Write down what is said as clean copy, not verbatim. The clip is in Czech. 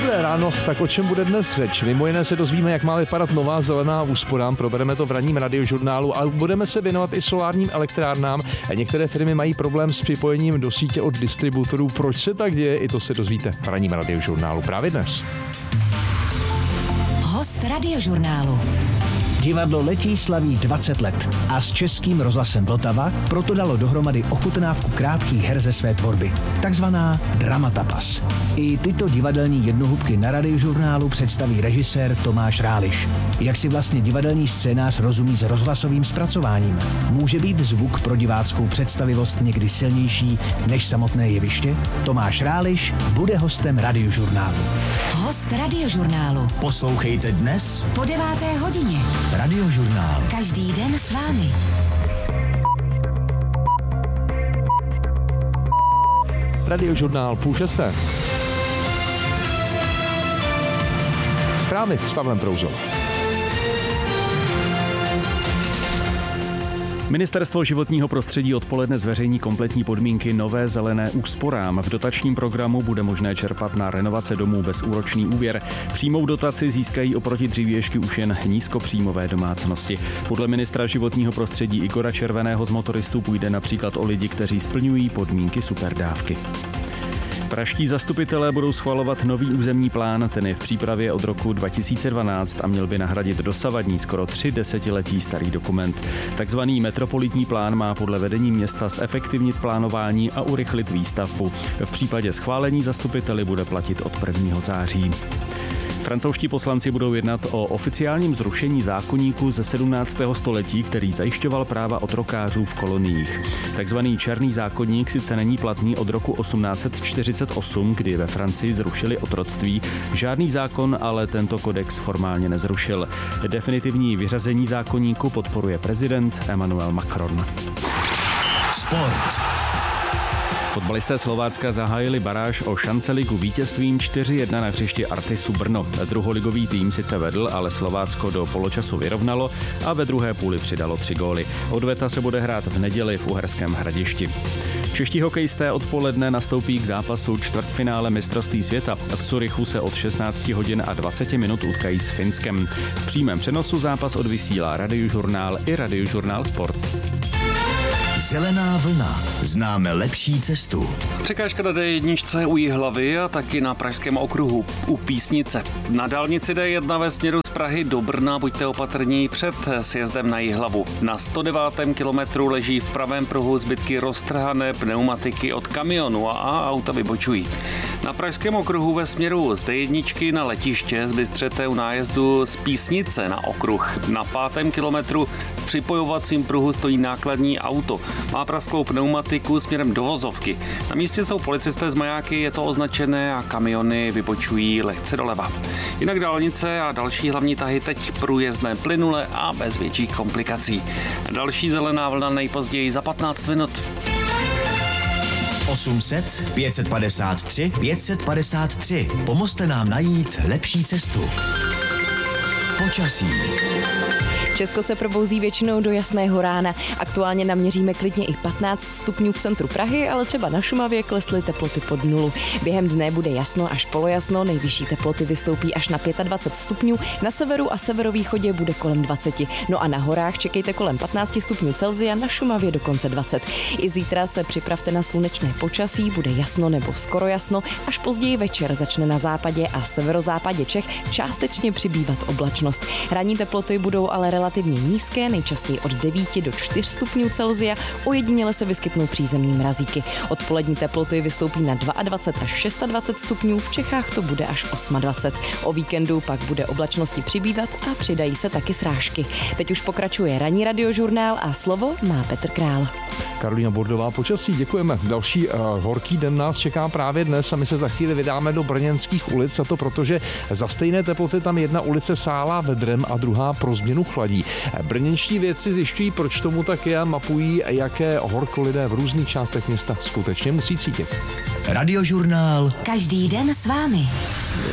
Dobré ráno, tak o čem bude dnes řeč? Mimo jiné se dozvíme, jak má vypadat nová zelená úsporám, probereme to v ranním radiožurnálu a budeme se věnovat i solárním elektrárnám. Některé firmy mají problém s připojením do sítě od distributorů. Proč se tak děje? I to se dozvíte v ranním radiožurnálu právě dnes. Host radiožurnálu. Divadlo Letí slaví 20 let a s Českým rozhlasem Vltava proto dalo dohromady ochutnávku krátkých her ze své tvorby, takzvaná Dramatapas. I tyto divadelní jednohubky na radiožurnálu představí režisér Tomáš Ráliš. Jak si vlastně divadelní scénář rozumí s rozhlasovým zpracováním? Může být zvuk pro diváckou představivost někdy silnější než samotné jeviště? Tomáš Ráliš bude hostem radiožurnálu. Host radiožurnálu. Poslouchejte dnes Po 9. hodině. Radiožurnál. Každý den s vámi. Radiožurnál 5:30. Zprávy s Pavlem Prouzou. Ministerstvo životního prostředí odpoledne zveřejní kompletní podmínky nové zelené úsporám. V dotačním programu bude možné čerpat na renovace domů bezúročný úvěr. Přímou dotaci získají oproti dřívějšky už jen nízkopříjmové domácnosti. Podle ministra životního prostředí Igora Červeného z Motoristů půjde například o lidi, kteří splňují podmínky superdávky. Pražští zastupitelé budou schvalovat nový územní plán, ten je v přípravě od roku 2012 a měl by nahradit dosavadní skoro 3 desetiletí starý dokument. Takzvaný metropolitní plán má podle vedení města zefektivnit plánování a urychlit výstavbu. V případě schválení zastupiteli bude platit od 1. září. Francouzští poslanci budou jednat o oficiálním zrušení zákoníku ze 17. století, který zajišťoval práva otrokářů v koloniích. Takzvaný černý zákoník sice není platný od roku 1848, kdy ve Francii zrušili otroctví. Žádný zákon ale tento kodex formálně nezrušil. Definitivní vyřazení zákoníku podporuje prezident Emmanuel Macron. Sport. Fotbalisté Slovácka zahájili baráž o šanceligu vítězstvím 4-1 na hřišti Artisu Brno. Druholigový tým sice vedl, ale Slovácko do poločasu vyrovnalo a ve druhé půli přidalo 3 góly. Odveta se bude hrát v neděli v Uherském Hradišti. Čeští hokejisté odpoledne nastoupí k zápasu čtvrtfinále mistrovství světa. V Curychu se od 16 hodin a 20 minut utkají s Finskem. V přímém přenosu zápas odvysílá Radiožurnál i Radiožurnál Sport. Zelená vlna. Známe lepší cestu. Překážka na D1 u Jihlavy a taky na pražském okruhu u Písnice. Na dálnici D1 ve směru z Prahy do Brna buďte opatrní před sjezdem na Jihlavu. Na 109. kilometru leží v pravém pruhu zbytky roztrhané pneumatiky od kamionu a auta vybočují. Na pražském okruhu ve směru z D1 na letiště zbystřete u nájezdu z Písnice na okruh. Na 5. kilometru v připojovacím pruhu stojí nákladní auto. Má prasklou pneumatiku směrem do vozovky. Na místě jsou policisté z majáky, je to označené a kamiony vybočují lehce doleva. Jinak dálnice a další hlavní tahy teď průjezdné plynule a bez větších komplikací. Další zelená vlna nejpozději za 15 minut. 800 553 553. Pomozte nám najít lepší cestu. Počasí. Česko se probouzí většinou do jasného rána. Aktuálně naměříme klidně i 15 stupňů v centru Prahy, ale třeba na Šumavě klesly teploty pod 0. Během dne bude jasno až polojasno, nejvyšší teploty vystoupí až na 25 stupňů, na severu a severovýchodě bude kolem 20. No a na horách čekejte kolem 15 stupňů Celsia, na Šumavě dokonce 20. I zítra se připravte na slunečné počasí, bude jasno nebo skoro jasno, až později večer začne na západě a severozápadě Čech částečně přibývat oblačnost. Ranní teploty budou ale relativně nízké, nejčastěji od 9 do 4 stupňů Celsia, ojediněle se vyskytnou přízemní mrazíky. Odpolední teploty vystoupí na 22 až 26 stupňů, v Čechách to bude až 28. O víkendu pak bude oblačnosti přibývat a přidají se taky srážky. Teď už pokračuje ranní radiožurnál a slovo má Petr Král. Karolína Bordová, počasí, děkujeme. Další horký den nás čeká právě dnes a my se za chvíli vydáme do brněnských ulic, a to protože za stejné teploty tam jedna ulice sálá vedrem a druhá pro změnu chladí. Brněnští vědci zjišťují, proč tomu tak je a mapují, jaké horko lidé v různých částech města skutečně musí cítit. Radiožurnál. Každý den s vámi.